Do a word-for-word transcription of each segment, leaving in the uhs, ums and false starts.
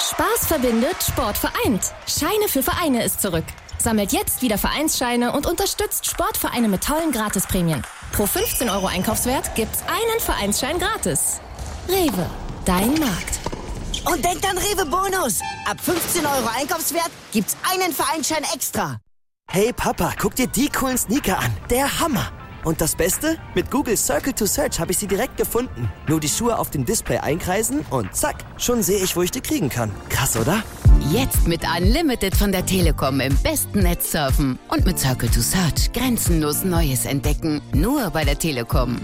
Spaß verbindet, Sport vereint. Scheine für Vereine ist zurück. Sammelt jetzt wieder Vereinsscheine und unterstützt Sportvereine mit tollen Gratisprämien. Pro fünfzehn Euro Einkaufswert gibt's einen Vereinsschein gratis. Rewe, dein Markt. Und denkt an Rewe Bonus. Ab fünfzehn Euro Einkaufswert gibt's einen Vereinsschein extra. Hey Papa, guck dir die coolen Sneaker an. Der Hammer. Und das Beste? Mit Google Circle to Search habe ich sie direkt gefunden. Nur die Schuhe auf dem Display einkreisen und zack, schon sehe ich, wo ich die kriegen kann. Krass, oder? Jetzt mit Unlimited von der Telekom im besten Netz surfen. Und mit Circle to Search grenzenlos Neues entdecken. Nur bei der Telekom.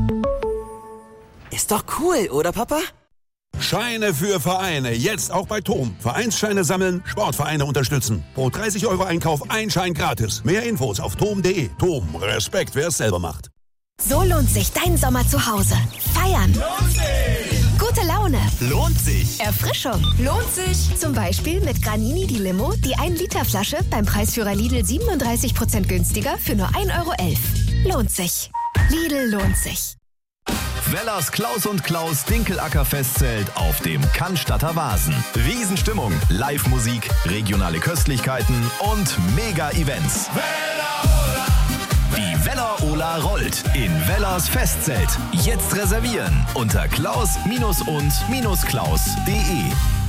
Ist doch cool, oder Papa? Scheine für Vereine, jetzt auch bei Tom. Vereinsscheine sammeln, Sportvereine unterstützen. Pro dreißig Euro Einkauf ein Schein gratis. Mehr Infos auf tom punkt de. Tom, Respekt, wer es selber macht. So lohnt sich dein Sommer zu Hause. Feiern. Lohnt sich. Gute Laune. Lohnt sich. Erfrischung. Lohnt sich. Zum Beispiel mit Granini die Limo, die ein Liter Flasche beim Preisführer Lidl siebenunddreißig Prozent günstiger für nur ein Euro elf. Lohnt sich. Lidl lohnt sich. Wellers Klaus und Klaus Dinkelacker-Festzelt auf dem Cannstatter Vasen. Riesenstimmung, Live-Musik, regionale Köstlichkeiten und Mega-Events. Die Weller Ola rollt in Wellers Festzelt. Jetzt reservieren unter klaus und klaus punkt de.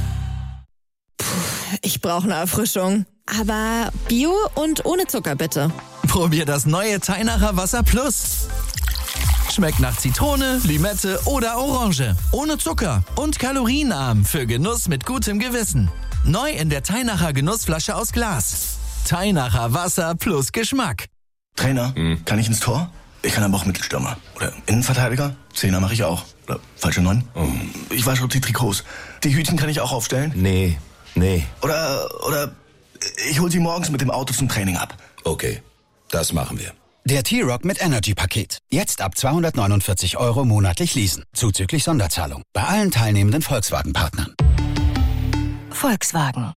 Ich brauche eine Erfrischung. Aber Bio und ohne Zucker bitte. Probier das neue Teinacher Wasser Plus. Schmeckt nach Zitrone, Limette oder Orange. Ohne Zucker und kalorienarm für Genuss mit gutem Gewissen. Neu in der Teinacher Genussflasche aus Glas. Teinacher Wasser plus Geschmack. Trainer, hm. kann ich ins Tor? Ich kann aber auch Mittelstürmer. Oder Innenverteidiger? Zehner mache ich auch. Oder falsche Neun? Oh. Ich wasche die Trikots. Die Hütchen kann ich auch aufstellen? Nee, nee. Oder, oder ich hol sie morgens mit dem Auto zum Training ab. Okay, das machen wir. Der T-Rock mit Energy-Paket. Jetzt ab zweihundertneunundvierzig Euro monatlich leasen. Zuzüglich Sonderzahlung. Bei allen teilnehmenden Volkswagen-Partnern. Volkswagen.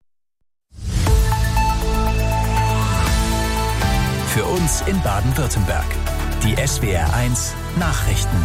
Für uns in Baden-Württemberg. Die S W R eins Nachrichten.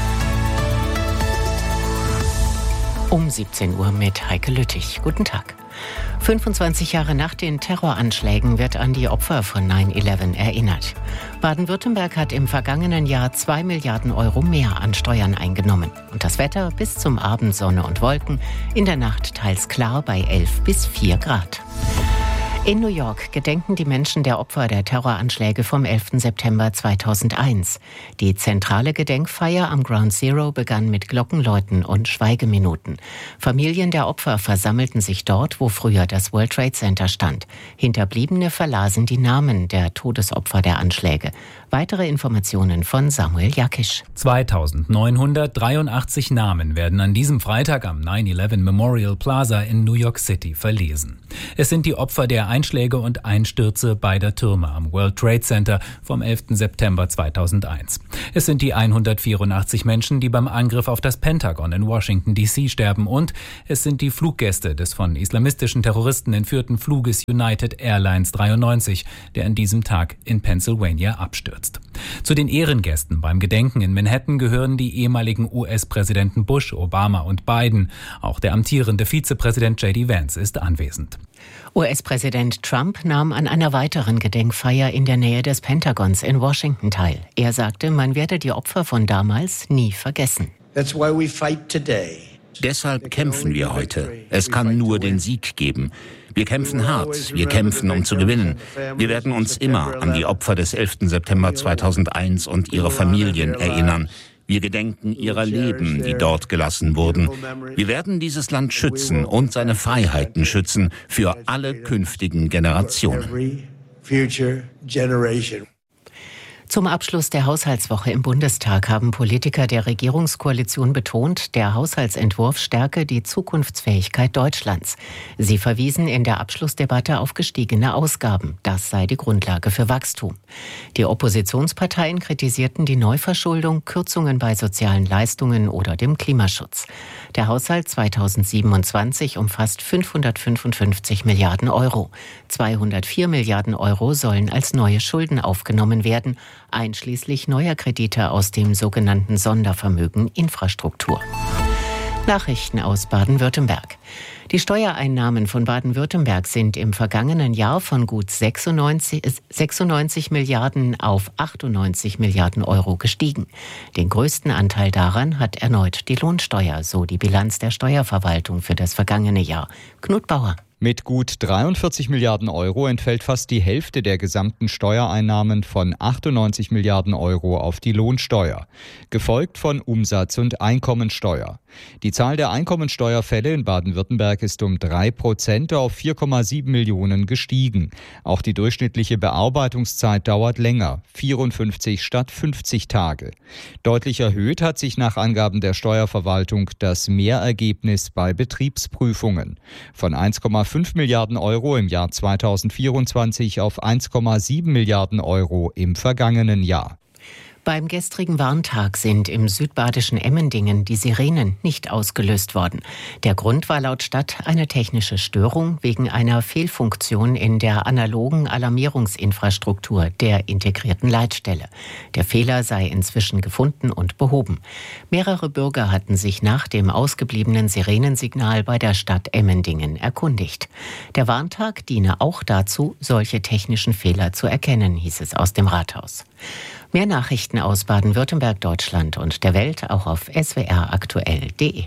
Um siebzehn Uhr mit Heike Lüttich. Guten Tag. fünfundzwanzig Jahre nach den Terroranschlägen wird an die Opfer von neun elf erinnert. Baden-Württemberg hat im vergangenen Jahr zwei Milliarden Euro mehr an Steuern eingenommen. Und das Wetter bis zum Abend Sonne und Wolken, in der Nacht teils klar bei elf bis vier Grad. In New York gedenken die Menschen der Opfer der Terroranschläge vom elften September zweitausendeins. Die zentrale Gedenkfeier am Ground Zero begann mit Glockenläuten und Schweigeminuten. Familien der Opfer versammelten sich dort, wo früher das World Trade Center stand. Hinterbliebene verlasen die Namen der Todesopfer der Anschläge. Weitere Informationen von Samuel Jakisch. zweitausendneunhundertdreiundachtzig Namen werden an diesem Freitag am neun elf Memorial Plaza in New York City verlesen. Es sind die Opfer der Einschläge und Einstürze beider Türme am World Trade Center vom elften September zweitausendeins. Es sind die hundertvierundachtzig Menschen, die beim Angriff auf das Pentagon in Washington D C sterben, und es sind die Fluggäste des von islamistischen Terroristen entführten Fluges United Airlines dreiundneunzig, der an diesem Tag in Pennsylvania abstürzt. Zu den Ehrengästen beim Gedenken in Manhattan gehören die ehemaligen U S-Präsidenten Bush, Obama und Biden. Auch der amtierende Vizepräsident J D Vance ist anwesend. U S-Präsident Trump nahm an einer weiteren Gedenkfeier in der Nähe des Pentagons in Washington teil. Er sagte, man werde die Opfer von damals nie vergessen. That's why we fight today. Deshalb kämpfen wir heute. Es kann nur den Sieg geben. Wir kämpfen hart, wir kämpfen, um zu gewinnen. Wir werden uns immer an die Opfer des elften September zweitausendeins und ihre Familien erinnern. Wir gedenken ihrer Leben, die dort gelassen wurden. Wir werden dieses Land schützen und seine Freiheiten schützen für alle künftigen Generationen. Zum Abschluss der Haushaltswoche im Bundestag haben Politiker der Regierungskoalition betont, der Haushaltsentwurf stärke die Zukunftsfähigkeit Deutschlands. Sie verwiesen in der Abschlussdebatte auf gestiegene Ausgaben. Das sei die Grundlage für Wachstum. Die Oppositionsparteien kritisierten die Neuverschuldung, Kürzungen bei sozialen Leistungen oder dem Klimaschutz. Der Haushalt zweitausendsiebenundzwanzig umfasst fünfhundertfünfundfünfzig Milliarden Euro. zweihundertvier Milliarden Euro sollen als neue Schulden aufgenommen werden, einschließlich neuer Kredite aus dem sogenannten Sondervermögen Infrastruktur. Nachrichten aus Baden-Württemberg. Die Steuereinnahmen von Baden-Württemberg sind im vergangenen Jahr von gut sechsundneunzig, sechsundneunzig Milliarden auf achtundneunzig Milliarden Euro gestiegen. Den größten Anteil daran hat erneut die Lohnsteuer, so die Bilanz der Steuerverwaltung für das vergangene Jahr. Knut Bauer. Mit gut dreiundvierzig Milliarden Euro entfällt fast die Hälfte der gesamten Steuereinnahmen von achtundneunzig Milliarden Euro auf die Lohnsteuer, gefolgt von Umsatz- und Einkommensteuer. Die Zahl der Einkommensteuerfälle in Baden-Württemberg ist um drei Prozent auf vier Komma sieben Millionen gestiegen. Auch die durchschnittliche Bearbeitungszeit dauert länger, vierundfünfzig statt fünfzig Tage. Deutlich erhöht hat sich nach Angaben der Steuerverwaltung das Mehrergebnis bei Betriebsprüfungen. Von eins Komma fünf Milliarden Euro im Jahr zweitausendvierundzwanzig auf eins Komma sieben Milliarden Euro im vergangenen Jahr. Beim gestrigen Warntag sind im südbadischen Emmendingen die Sirenen nicht ausgelöst worden. Der Grund war laut Stadt eine technische Störung wegen einer Fehlfunktion in der analogen Alarmierungsinfrastruktur der integrierten Leitstelle. Der Fehler sei inzwischen gefunden und behoben. Mehrere Bürger hatten sich nach dem ausgebliebenen Sirenensignal bei der Stadt Emmendingen erkundigt. Der Warntag diene auch dazu, solche technischen Fehler zu erkennen, hieß es aus dem Rathaus. Mehr Nachrichten aus Baden-Württemberg, Deutschland und der Welt auch auf s w r aktuell punkt d e.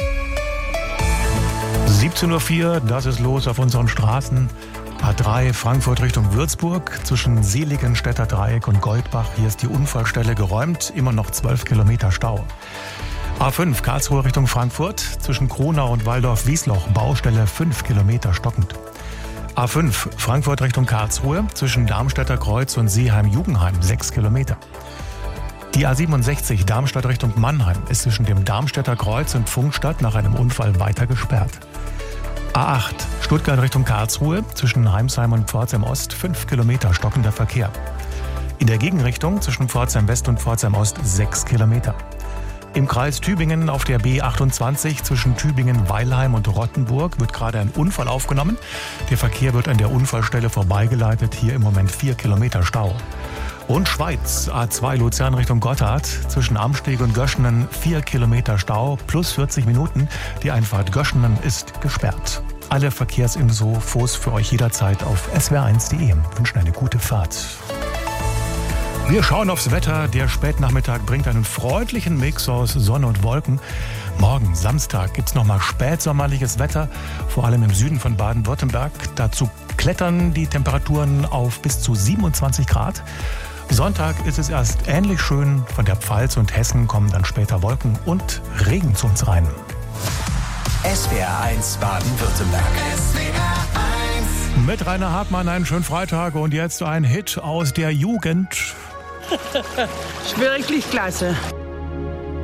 siebzehn Uhr vier, das ist los auf unseren Straßen. A drei Frankfurt Richtung Würzburg zwischen Seligenstädter Dreieck und Goldbach. Hier ist die Unfallstelle geräumt, immer noch zwölf Kilometer Stau. A fünf Karlsruhe Richtung Frankfurt zwischen Kronau und Waldorf-Wiesloch, Baustelle fünf Kilometer stockend. A fünf Frankfurt Richtung Karlsruhe zwischen Darmstädter Kreuz und Seeheim-Jugendheim sechs Kilometer. Die A siebenundsechzig Darmstadt Richtung Mannheim ist zwischen dem Darmstädter Kreuz und Pfungstadt nach einem Unfall weiter gesperrt. A acht Stuttgart Richtung Karlsruhe zwischen Heimsheim und Pforzheim Ost fünf Kilometer stockender Verkehr. In der Gegenrichtung zwischen Pforzheim West und Pforzheim Ost sechs Kilometer. Im Kreis Tübingen auf der B achtundzwanzig zwischen Tübingen, Weilheim und Rottenburg wird gerade ein Unfall aufgenommen. Der Verkehr wird an der Unfallstelle vorbeigeleitet. Hier im Moment vier Kilometer Stau. Und Schweiz, A zwei Luzern Richtung Gotthard zwischen Amsteg und Göschenen vier Kilometer Stau plus vierzig Minuten. Die Einfahrt Göschenen ist gesperrt. Alle Verkehrsinfos für euch jederzeit auf s w r eins punkt d e. Wünschen eine gute Fahrt. Wir schauen aufs Wetter. Der Spätnachmittag bringt einen freundlichen Mix aus Sonne und Wolken. Morgen, Samstag, gibt es nochmal spätsommerliches Wetter, vor allem im Süden von Baden-Württemberg. Dazu klettern die Temperaturen auf bis zu siebenundzwanzig Grad. Sonntag ist es erst ähnlich schön. Von der Pfalz und Hessen kommen dann später Wolken und Regen zu uns rein. S W R eins Baden-Württemberg. S W R eins. Mit Rainer Hartmann einen schönen Freitag und jetzt ein Hit aus der Jugend. Wirklich klasse.